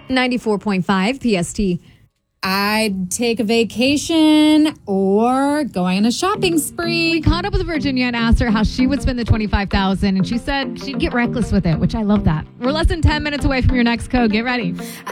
94.5 PST. I'd take a vacation or going on a shopping spree. We caught up with Virginia and asked her how she would spend the $25,000, and she said she'd get reckless with it, which I love that. We're less than 10 minutes away from your next code. Get ready.